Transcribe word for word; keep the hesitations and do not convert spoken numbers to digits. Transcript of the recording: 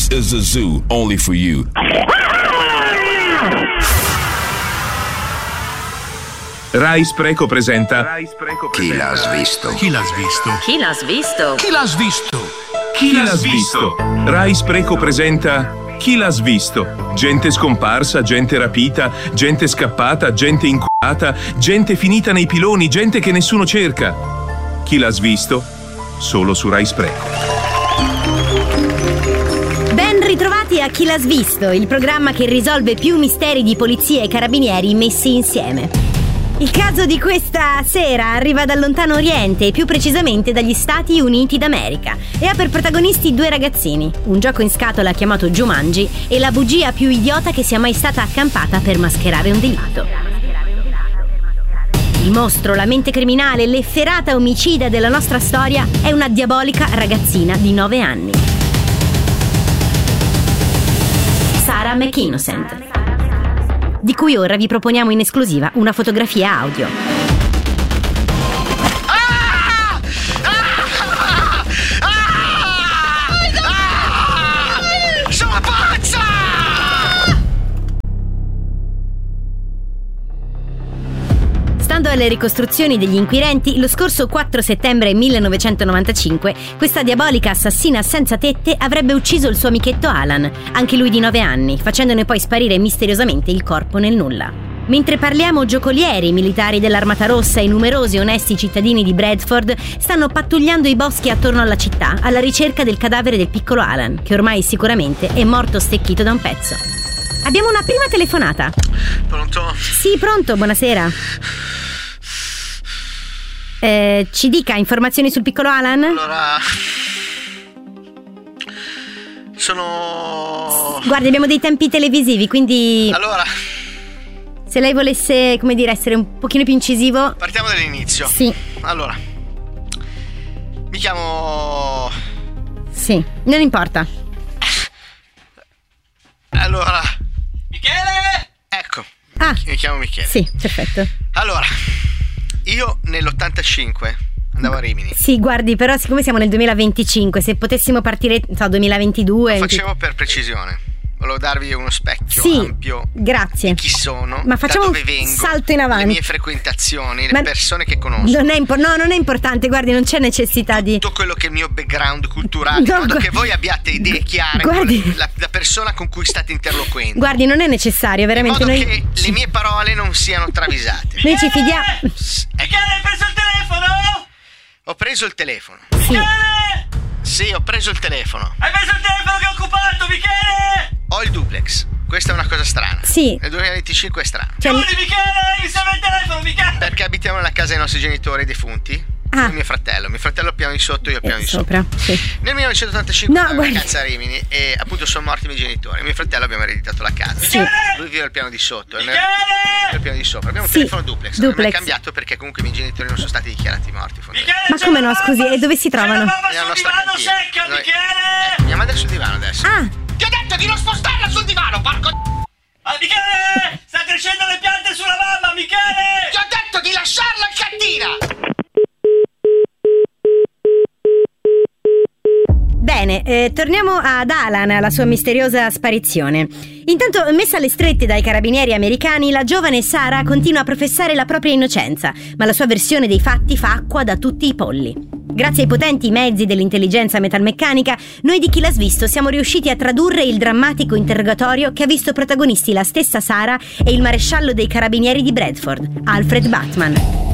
This is a zoo only for you. Rai Spreco presenta Chi l'ha svisto? Chi l'ha svisto? Chi l'ha svisto? Chi l'ha svisto? Chi l'ha svisto? Rai Spreco presenta Chi l'ha svisto? Gente scomparsa, gente rapita, gente scappata, gente inculata, gente finita nei piloni, gente che nessuno cerca. Chi l'ha svisto? Solo su Rai Spreco. Ben ritrovati a Chi l'ha svisto, il programma che risolve più misteri di polizia e carabinieri messi insieme. Il caso di questa sera arriva dal lontano oriente e più precisamente dagli Stati Uniti d'America e ha per protagonisti due ragazzini, un gioco in scatola chiamato Jumanji e la bugia più idiota che sia mai stata accampata per mascherare un delitto. Il mostro, la mente criminale, l'efferata omicida della nostra storia è una diabolica ragazzina di nove anni. Sarah McInnocent, di cui ora vi proponiamo in esclusiva una fotografia audio. Ah! Ah! Ah! Ah! Sono pazza! Stando alle ricostruzioni degli inquirenti, lo scorso quattro settembre millenovecentonovantacinque questa diabolica assassina senza tette avrebbe ucciso il suo amichetto Alan, anche lui di nove anni, facendone poi sparire misteriosamente il corpo nel nulla. Mentre parliamo, giocolieri, militari dell'Armata Rossa e numerosi onesti cittadini di Bradford stanno pattugliando i boschi attorno alla città alla ricerca del cadavere del piccolo Alan, che ormai sicuramente è morto stecchito da un pezzo. Abbiamo una prima telefonata. Pronto? Sì, pronto, buonasera. Eh, ci dica informazioni sul piccolo Alan? Allora... Sono... Guardi, abbiamo dei tempi televisivi, quindi... Allora... Se lei volesse, come dire, essere un pochino più incisivo... Partiamo dall'inizio. Sì. Allora... Mi chiamo... Sì, non importa. Allora... Michele! Ecco. Ah. Mi chiamo Michele. Sì, perfetto. Allora... Io nell'ottantacinque andavo a Rimini. Sì, guardi, però siccome siamo nel duemilaventicinque, se potessimo partire, non so, duemilaventidue... Lo facevo per precisione. Volevo darvi uno specchio sì, ampio grazie. di chi sono, ma facciamo da dove un vengo, salto in avanti. le mie frequentazioni, le ma persone che conosco. Non è impo- no, non è importante, guardi, non c'è necessità di... Tutto quello che è il mio background culturale, no, in modo gu- che voi abbiate idee chiare guardi, con la, la persona con cui state interloquendo. Guardi, non è necessario, veramente. In modo noi... che le mie parole non siano travisate. Noi ci fidiamo. Michele, hai preso il telefono? Ho preso il telefono. Sì. Michele! Sì, ho preso il telefono. Hai preso il telefono che è occupato, Michele? Ho il duplex. Questa è una cosa strana. Sì. Nel duemilaventicinque è strano. Cioè... Giuli, Michele, mi serve il telefono, Michele. Perché abitiamo nella casa dei nostri genitori defunti. Ah. E mio fratello. Mio fratello al piano di sotto, io al piano eh, di sopra, sopra. sì. Nel millenovecentottantacinque No, andavo in guardi. vacanza a Rimini e appunto sono morti i miei genitori. Mio fratello abbiamo ereditato la casa. Sì. Lui vive al piano di sotto. Michele! Al piano di sopra. Abbiamo un Sì. telefono duplex. Non è Duplex. mai cambiato perché comunque i miei genitori non sono stati dichiarati morti. Michele, Ma come no, scusi, e dove si C'è trovano? la mamma Nella sul nostra divano cantina. secca, Noi- Michele. Eh, mia madre è sul divano adesso. Ah, Ti ho detto di non spostarla sul divano, porco. Ah, Michele, sta crescendo le piante sulla mamma, Michele. Ti ho detto di lasciarla in cantina. bene, eh, torniamo ad Alan, alla sua misteriosa sparizione. Intanto, messa alle strette dai carabinieri americani, la giovane Sarah continua a professare la propria innocenza, ma la sua versione dei fatti fa acqua da tutti i polli. Grazie ai potenti mezzi dell'intelligenza metalmeccanica, noi di Chi l'ha svisto siamo riusciti a tradurre il drammatico interrogatorio che ha visto protagonisti la stessa Sarah e il maresciallo dei carabinieri di Bradford, Alfred Batman.